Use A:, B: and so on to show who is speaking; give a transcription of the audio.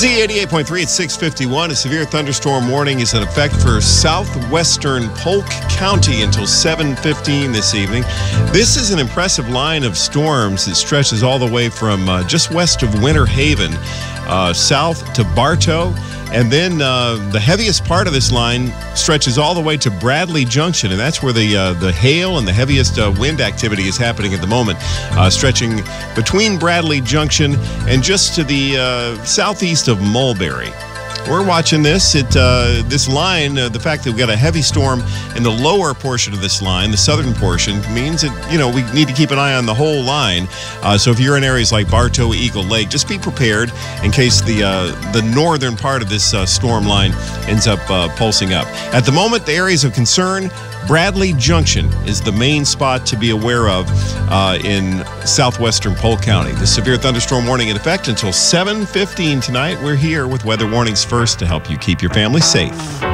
A: Z88.3 at 6:51. A severe thunderstorm warning is in effect for southwestern Polk County until 7:15 this evening. This is an impressive line of storms that stretches all the way from just west of Winter Haven, south to Bartow. And then the heaviest part of this line stretches all the way to Bradley Junction, and that's where the hail and the heaviest wind activity is happening at the moment, stretching between Bradley Junction and just to the southeast of Mulberry. We're watching this. This line, the fact that we've got a heavy storm in the lower portion of this line, the southern portion, means that, we need to keep an eye on the whole line. So if you're in areas like Bartow, Eagle Lake, just be prepared in case the northern part of this storm line ends up pulsing up. At the moment, the areas of concern, Bradley Junction is the main spot to be aware of in southwestern Polk County. The severe thunderstorm warning in effect until 7:15 tonight. We're here with weather warnings first to help you keep your family safe.